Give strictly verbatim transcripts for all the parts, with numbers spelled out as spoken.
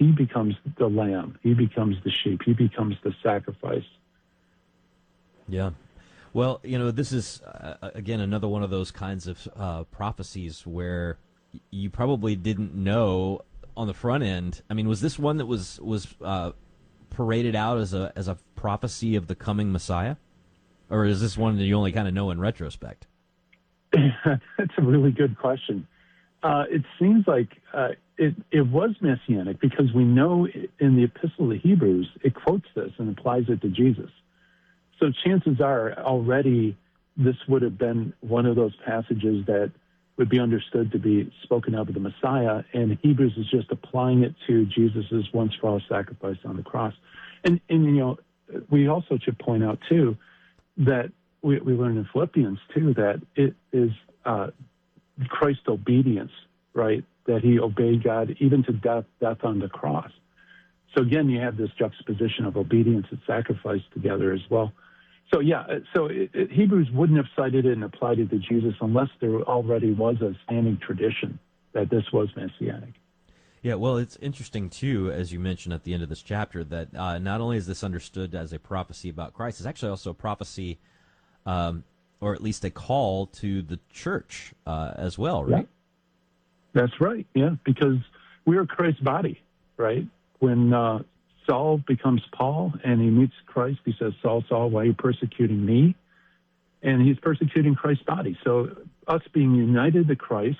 he becomes the lamb. He becomes the sheep. He becomes the sacrifice. Yeah. Well, you know, this is, uh, again, another one of those kinds of uh, prophecies where y- you probably didn't know on the front end. I mean, was this one that was was uh, paraded out as a as a prophecy of the coming Messiah? Or is this one that you only kind of know in retrospect? That's a really good question. Uh, it seems like uh, it, it was messianic because we know in the Epistle to Hebrews, it quotes this and applies it to Jesus. So chances are already this would have been one of those passages that would be understood to be spoken of the Messiah, and Hebrews is just applying it to Jesus' once-for-all sacrifice on the cross. And, and, you know, we also should point out, too, that we, we learn in Philippians, too, that it is uh, Christ's obedience, right, that he obeyed God even to death, death on the cross. So, again, you have this juxtaposition of obedience and sacrifice together as well. So, yeah, so it, it, Hebrews wouldn't have cited it and applied it to Jesus unless there already was a standing tradition that this was messianic. Yeah, well, it's interesting, too, as you mentioned at the end of this chapter, that uh, not only is this understood as a prophecy about Christ, it's actually also a prophecy, um, or at least a call to the church uh, as well, right? Yeah. That's right, yeah, because we are Christ's body, right? When uh, Saul becomes Paul and he meets Christ, he says, Saul, Saul, why are you persecuting me? And he's persecuting Christ's body. So us being united to Christ,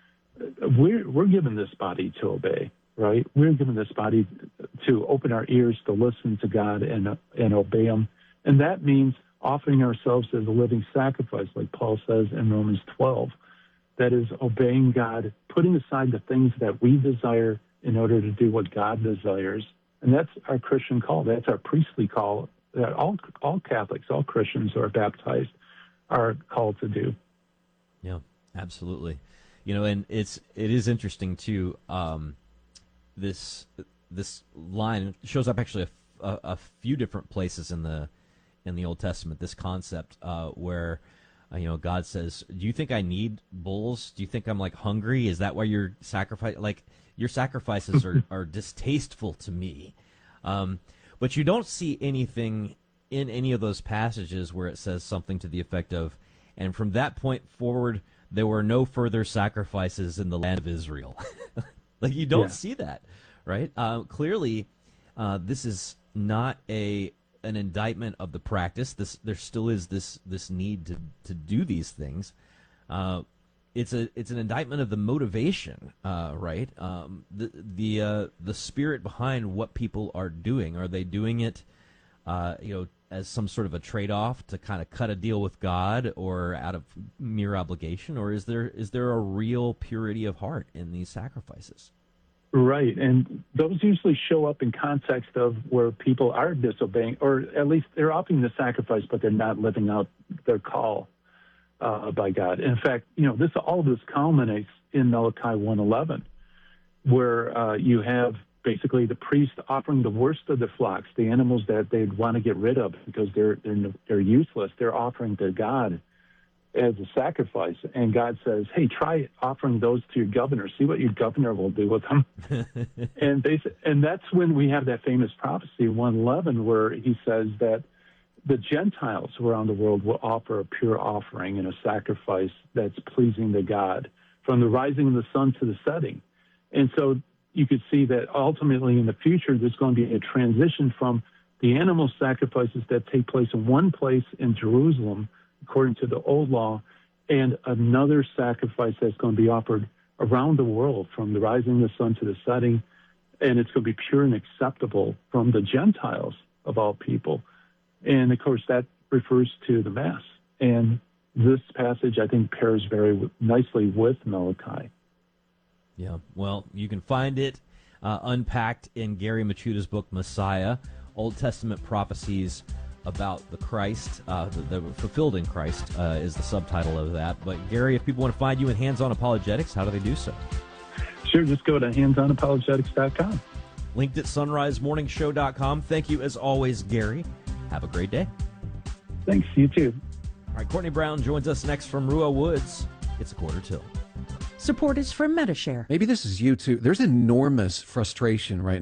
we're, we're given this body to obey, right? We're given this body to open our ears to listen to God and, and obey him. And that means offering ourselves as a living sacrifice, like Paul says in Romans twelve. That is obeying God, putting aside the things that we desire in order to do what God desires. And that's our Christian call. That's our priestly call that all all Catholics, all Christians who are baptized are called to do. Yeah, absolutely. You know, and it's it is interesting too. Um, this this line shows up actually a, a, a few different places in the in the Old Testament. This concept uh, where uh, you know God says, "Do you think I need bulls? Do you think I'm like hungry? Is that why you're sacrificing? Like your sacrifices are are distasteful to me." Um, but you don't see anything in any of those passages where it says something to the effect of, "And from that point forward, there were no further sacrifices in the land of Israel." Like you don't yeah. see that, right? Uh, clearly, uh, this is not a an indictment of the practice. This there still is this this need to to do these things. Uh, it's a it's an indictment of the motivation, uh, right? Um, the the uh, the spirit behind what people are doing. Are they doing it, uh, you know, as some sort of a trade-off to kind of cut a deal with God, or out of mere obligation, or is there is there a real purity of heart in these sacrifices? Right, and those usually show up in context of where people are disobeying, or at least they're offering the sacrifice, but they're not living out their call uh, by God. In fact, you know, this all of this culminates in Malachi one eleven, where uh, you have basically the priest offering the worst of the flocks, the animals that they'd want to get rid of because they're they're they're useless. They're offering to God as a sacrifice, and God says, "Hey, try offering those to your governor. See what your governor will do with them." and they and that's when we have that famous prophecy one eleven, where he says that the Gentiles around the world will offer a pure offering and a sacrifice that's pleasing to God from the rising of the sun to the setting. And so you could see that ultimately in the future, there's going to be a transition from the animal sacrifices that take place in one place in Jerusalem, according to the old law, and another sacrifice that's going to be offered around the world from the rising of the sun to the setting, and it's going to be pure and acceptable from the Gentiles of all people. And, of course, that refers to the Mass. And this passage, I think, pairs very nicely with Malachi. Yeah, well, you can find it uh, unpacked in Gary Michuda's book, Messiah, Old Testament Prophecies About the Christ, uh, the, the Fulfilled in Christ uh, is the subtitle of that. But, Gary, if people want to find you in Hands On Apologetics, how do they do so? Sure, just go to hands on apologetics dot com. Linked at sunrise morning show dot com. Thank you, as always, Gary. Have a great day. Thanks, you too. All right, Courtney Brown joins us next from Rua Woods. It's a quarter till. Support is from Metashare. Maybe this is you too. There's enormous frustration right